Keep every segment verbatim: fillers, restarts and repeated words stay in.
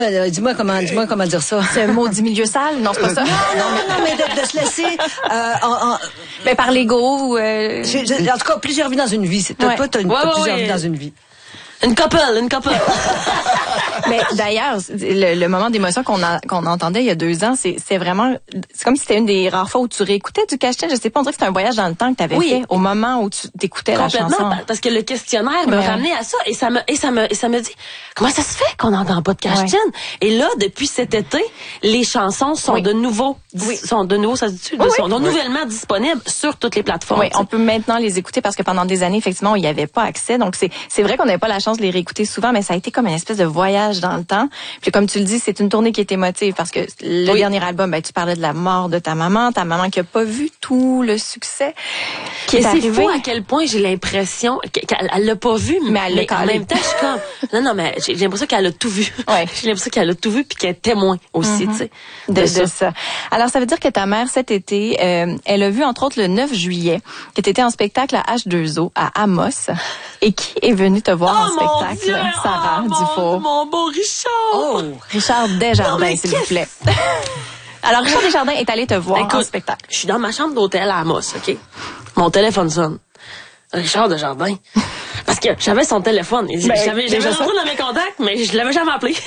Euh, dis-moi comment, dis-moi comment dire ça. C'est un maudit milieu sale? Non, c'est pas ça. Non, non, non, non, mais de, de se laisser, euh, en, en, ben, par l'ego ou, euh... j'ai, j'ai, en tout cas, plusieurs vies dans une vie. C'est, t'as ouais. pas, t'as, une, ouais, t'as ouais, plusieurs ouais. vies dans une vie. Une couple, une couple. Mais d'ailleurs, le, le moment d'émotion qu'on a, qu'on entendait il y a deux ans, c'est, c'est vraiment, c'est comme si c'était une des rares fois où tu réécoutais du Cachetel. Je sais pas, on dirait que c'était un voyage dans le temps que tu avais oui. fait au moment où tu t'écoutais la chanson. Complètement, parce que le questionnaire me ouais. ramenait à ça et ça me et ça me et ça me dit comment ça se fait qu'on n'entend pas de Cachetel. Ouais. Et là, depuis cet été, les chansons sont oui. de nouveau, oui. sont de nouveau, ça se dit, oui, sont oui. nouvellement disponibles sur toutes les plateformes. Oui, on peut maintenant les écouter parce que pendant des années, effectivement, il n'y avait pas accès. Donc c'est c'est vrai qu'on n'avait pas la chance de les réécouter souvent, mais ça a été comme une espèce de voyage dans le temps. Puis comme tu le dis, c'est une tournée qui est émotive parce que le oui. dernier album, ben tu parlais de la mort de ta maman, ta maman qui a pas vu tout le succès qui mais est c'est arrivé. fou à quel point j'ai l'impression qu'elle elle l'a pas vu, mais elle l'a mais en même temps, je suis comme non non, mais j'ai, j'ai l'impression qu'elle a tout vu. Ouais. J'ai l'impression qu'elle a tout vu puis qu'elle est témoin aussi, mm-hmm. tu sais, de, de, de ça. ça. Alors ça veut dire que ta mère cet été, euh, elle a vu entre autres le neuf juillet que tu étais en spectacle à H deux O à Amos et qui est venu te voir oh, en spectacle, Dieu, Sarah oh, Dufour. Mon, mon beau Richard. Oh, Richard Desjardins, non, s'il vous plaît. Alors, Richard Desjardins est allé te voir Écoute, en spectacle. Je suis dans ma chambre d'hôtel à Amos, OK? Mon téléphone sonne. Richard Desjardins. Parce que j'avais son téléphone. Ben, j'avais j'avais rentré dans mes contacts, mais je l'avais jamais appelé.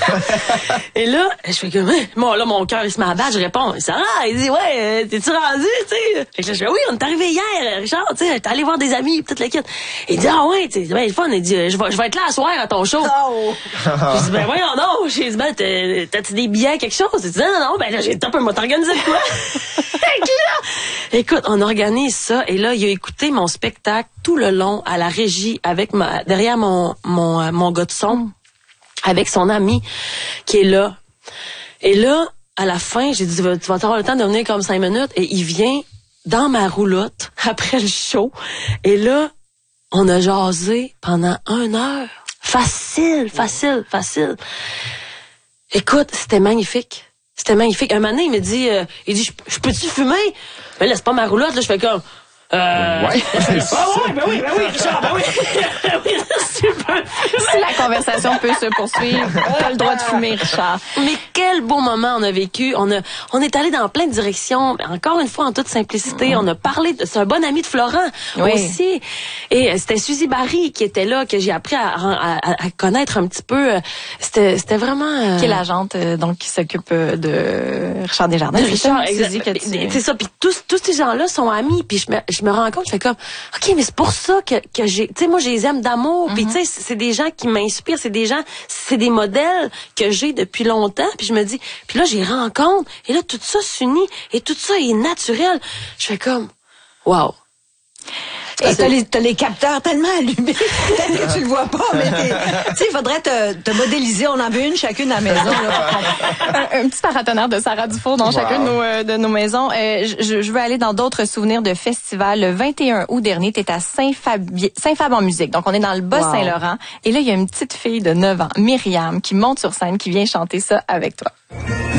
Et là, je fais comme, bon, là, mon cœur, il se met à battre, je réponds, Sarah, il dit, ouais, t'es-tu rendu, tu sais? Et là, je fais, oui, on est arrivé hier, Richard, tu sais, t'es allé voir des amis, peut-être le kit. Il dit, ah ouais, tu sais, ben, le fun, il dit, je vais, je vais être là à soir à ton show. Oh. J'ai dit, ben, voyons, non. J'ai dit, ben, t'as-tu des billets, quelque chose? Il dit, non, non, ben, là, j'ai top, moi, t'organiser quoi? Écoute, on organise ça, et là, il a écouté mon spectacle tout le long à la régie avec ma, derrière mon, mon, mon gars de son, avec son ami qui est là. Et là, à la fin, j'ai dit, tu vas, tu vas avoir le temps de venir comme cinq minutes, et il vient dans ma roulotte après le show. Et là, on a jasé pendant une heure. Facile, facile, facile. Écoute, c'était magnifique. C'était magnifique. Un moment donné, il me dit, euh, il dit, je peux-tu fumer? Mais là, c'est pas ma roulotte, là, je fais comme, euh, ouais. Ah ouais, ben oui, ben oui, Richard, ben oui. oui super. Si la conversation peut se poursuivre, t'as le droit de fumer, Richard. Mais quel beau moment on a vécu. On a, on est allé dans plein de directions. Encore une fois, en toute simplicité, on a parlé de, c'est un bon ami de Florent oui. aussi. Et c'était Suzy Barry qui était là, que j'ai appris à, à, à connaître un petit peu. C'était, c'était vraiment, euh... qui est l'agente, euh, donc, qui s'occupe de Richard Desjardins. De Richard, Suzy, que tu... c'est ça. Puis tous, tous ces gens-là sont amis. Puis je me, je me rends compte, je fais comme, OK, mais c'est pour ça que, que j'ai, tu sais, moi, je les aime d'amour. Mm-hmm. Puis, tu sais, c'est des gens qui m'inspirent, c'est des gens, c'est des modèles que j'ai depuis longtemps. Puis je me dis, puis là, j'y rencontre. Et là, tout ça s'unit. Et tout ça est naturel. Je fais comme, wow. Et t'as les, t'as les capteurs tellement allumés, peut-être que tu le vois pas, mais tu sais, il faudrait te, te modéliser. On en veut une chacune à la maison. Là, un, un petit paratonnerre de Sarah Dufour dans wow. chacune de nos, euh, de nos maisons. Euh, je, je veux aller dans d'autres souvenirs de festivals. Le vingt et un août dernier, t'es à Saint-Fabi- Saint-Fab en musique. Donc, on est dans le Bas-Saint-Laurent. Wow. Et là, il y a une petite fille de neuf ans, Myriam, qui monte sur scène, qui vient chanter ça avec toi.